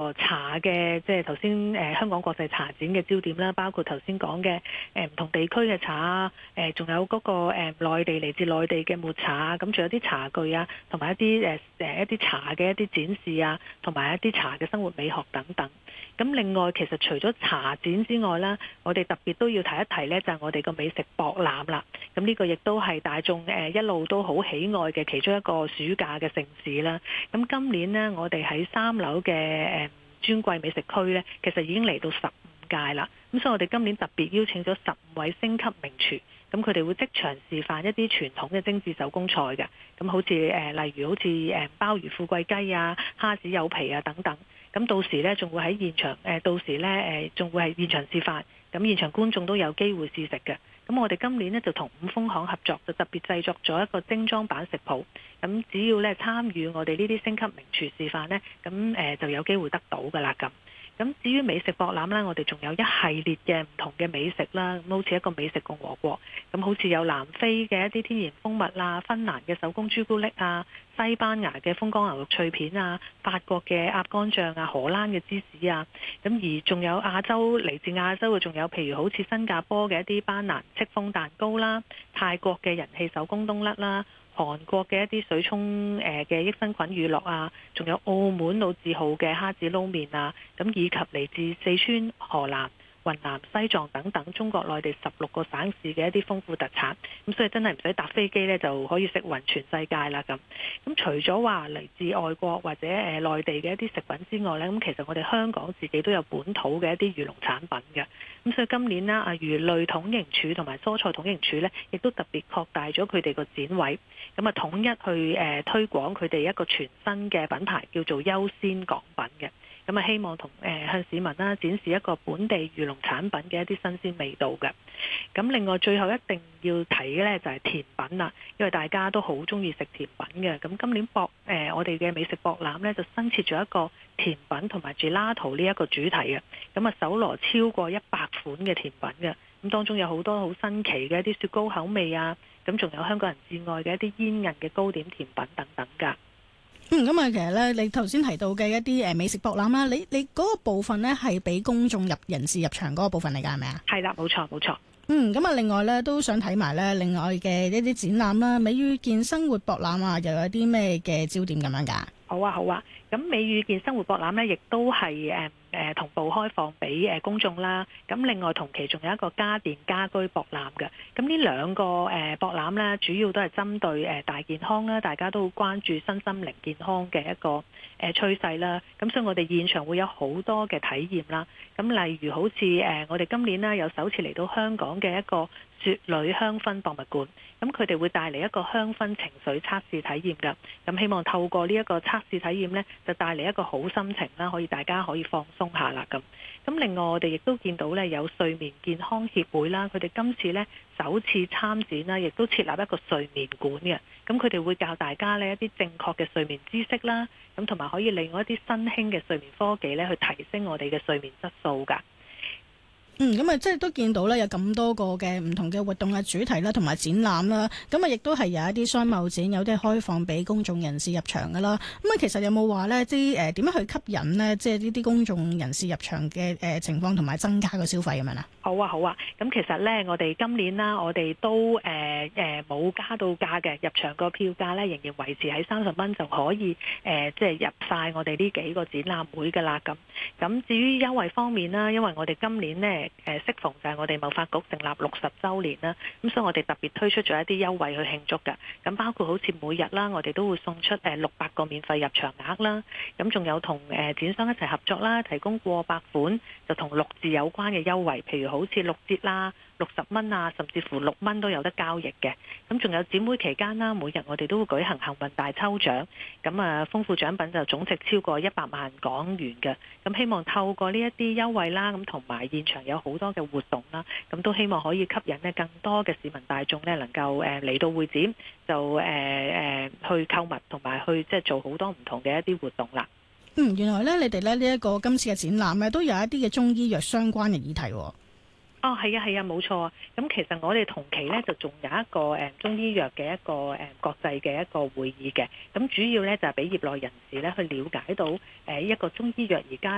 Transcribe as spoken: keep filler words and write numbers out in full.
個茶嘅，即係頭先誒香港國際茶展嘅焦點啦，包括頭先講嘅誒唔同地區嘅茶啊，誒仲有嗰個誒內地嚟自內地嘅抹茶啊，咁仲有啲茶具啊，同埋一啲誒誒一啲茶嘅一啲展示啊，同埋一啲茶嘅生活美學等等。咁另外其實除咗茶展之外啦，我哋特別都要提一提呢，就係我哋個美食博覽啦。咁呢個亦都係大眾誒一路都好喜愛嘅其中一個暑假嘅盛事啦。咁今年呢，我哋喺三樓嘅誒尊貴美食區呢，其實已經嚟到十五屆啦。咁所以我哋今年特別邀請咗十五位星級名廚，咁佢哋會即場示範一啲傳統嘅精緻手工菜嘅。咁好似誒例如好似誒鮑魚富貴雞啊、蝦子柚皮啊等等。咁到時呢，仲會喺現場誒，到時呢誒仲會係現場示範，咁現場觀眾都有機會試食嘅。咁我哋今年呢，就同五豐行合作，就特別製作咗一個精裝版食譜。咁只要呢參與我哋呢啲星級名廚示範呢，咁誒就有機會得到㗎啦咁。咁至於美食博覽啦，我哋仲有一系列嘅唔同嘅美食啦，咁好似一個美食共和國，咁好似有南非嘅一啲天然蜂蜜啊、芬蘭嘅手工朱古力啊、西班牙嘅風乾牛肉脆片啊、法國嘅鴨肝醬啊、荷蘭嘅芝士啊，咁而仲有亞洲嚟自亞洲嘅，仲有譬如好似新加坡嘅一啲班蘭戚風蛋糕啦、泰國嘅人氣手工冬甩啦、韓國嘅一啲水沖誒嘅益生菌乳酪啊，仲有澳門老字號嘅蝦子撈麵啊，咁以及嚟自四川、河南、雲南、西藏等等中國內地十六個省市嘅一啲豐富特產，咁所以真係唔使搭飛機呢，就可以食勻全世界啦咁。咁除咗話嚟自外國或者誒內地嘅一啲食品之外呢，咁其實我哋香港自己都有本土嘅一啲漁農產品嘅。咁所以今年啦，啊魚類統營處同埋蔬菜統營處呢，亦都特別擴大咗佢哋個展位，咁啊統一去誒推廣佢哋一個全新嘅品牌，叫做優鮮港品嘅。咁啊，希望同誒向市民啦展示一個本地漁農產品嘅一啲新鮮味道嘅。咁另外最後一定要睇嘅呢就係甜品啦，因為大家都好中意食甜品嘅。咁今年博誒、呃、我哋嘅美食博覽呢，就新設咗一個甜品同埋 gelato 呢一個主題嘅。咁啊，搜羅超過一百款嘅甜品嘅。咁當中有好多好新奇嘅一啲雪糕口味啊，咁仲有香港人至愛嘅一啲煙韌嘅糕點甜品等等㗎。 嗯，咁啊，其實咧，你頭先提到嘅一啲誒美食博覽啦，你你嗰個部分咧係俾公眾入人士入場嗰個部分嚟㗎，係咪啊？ 係啦，冇錯冇錯。 嗯，咁啊，另外咧都想睇埋咧另外嘅一啲展覽啦，美與健生活博覽啊，又有啲咩嘅焦點咁樣㗎？好啊， 好啊。咁美與健生活博覽呢，亦都係誒誒同步開放俾誒公眾啦。咁另外同期仲有一個家電家居博覽嘅。咁呢兩個誒博覽呢，主要都係針對誒大健康啦，大家都好關注身心靈健康嘅一個誒趨勢啦。咁所以我哋現場會有好多嘅體驗啦。咁例如好似誒我哋今年呢，有首次嚟到香港嘅一個雪女香薰博物館。咁佢哋會帶嚟一個香薰情緒測試體驗㗎。咁希望透過呢一個測試體驗呢，就帶嚟一個好心情啦，可以大家可以放鬆下啦咁。咁另外我哋亦都見到呢，有睡眠健康協會啦，佢哋今次呢首次參展啦，亦都設立一個睡眠館嘅。咁佢哋會教大家呢一啲正確嘅睡眠知識啦，咁同埋可以利用一啲新興嘅睡眠科技呢，去提升我哋嘅睡眠質素㗎。 嗯，咁啊，即係都見到咧，有咁多個嘅唔同嘅活動嘅主題啦，同埋展覽啦，咁啊，亦都係有一啲商貿展，有啲開放俾公眾人士入場噶啦。咁啊，其實有冇話咧，啲誒點樣去吸引呢？即係呢啲公眾人士入場嘅誒情況，同埋增加個消費咁樣啊？ 好啊，好啊。咁其實咧，我哋今年啦，我哋都誒誒冇加到價嘅，入場個票價咧仍然維持喺三十蚊就可以誒，即、呃、係、就是、入晒我哋呢幾個展覽會噶啦。咁咁至於優惠方面啦，因為我哋今年呢。誒適逢就係我哋貿發局成立六十週年啦，咁所以我哋特別推出咗一啲優惠去慶祝㗎。咁包括好似每日啦，我哋都會送出誒六百個免費入場額啦。咁仲有同誒展商一齊合作啦，提供過百款就同六字有關嘅優惠，譬如好似六折啦、六十蚊啊，甚至乎六蚊都有得交易嘅。咁仲有展會期間啦，每日我哋都會舉行幸運大抽獎，咁啊豐富獎品就總值超過一百萬港元嘅。咁希望透過呢一啲優惠啦，咁同埋現場有好多嘅活動啦，咁都希望可以吸引呢更多嘅市民大眾呢，能夠誒嚟到會展就誒誒去購物同埋去即係做好多唔同嘅一啲活動啦。 嗯，原來咧你哋咧呢一個今次嘅展覽咧都有一啲嘅中醫藥相關嘅議題。 哦，係啊，係啊，冇錯啊。咁其實我哋同期呢，就仲有一個誒中醫藥嘅一個誒國際嘅一個會議嘅。咁主要呢，就係俾業內人士呢去了解到誒一個中醫藥而家